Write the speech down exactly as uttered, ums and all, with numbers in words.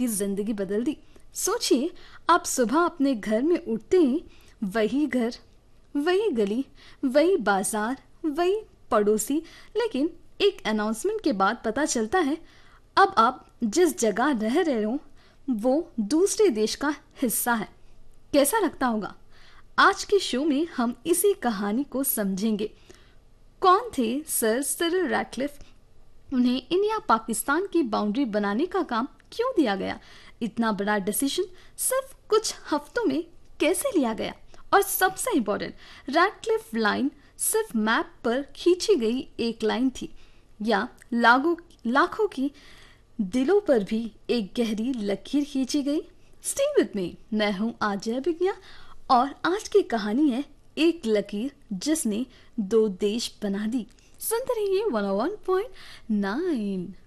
की जिंदगी बदल दी। सोचिए, आप सुबह अपने घर में उठते ही वही घर, वही गली, वही बाजार, वही पड़ोसी, लेकिन एक अनाउंसमेंट के बाद पता चलता है अब आप जिस जगह रह रहे हो वो दूसरे देश का हिस्सा है। कैसा लगता होगा? आज के शो में हम इसी कहानी को समझेंगे। कौन थे सर सिरिल रैटक्लिफ? उन्हें इंडिया पाकिस्तान की बाउंड्री बनाने का काम क्यों दिया गया? इतना बड़ा डिसीजन सिर्फ कुछ हफ्तों में कैसे लिया गया? और सबसे इम्पोर्टेंट, रैटक्लिफ लाइन सिर्फ मैप पर खींची गई एक लाइन थी या लागों लाखों की दिलों पर भी एक गहरी लकीर खींची गई? स्टे विद मी, मैं हूं आजय विज्ञा और आज की कहानी है एक लकीर जिसने दो देश बना दी। सुनते रहिए वन ओ वन पॉइंट नाइन।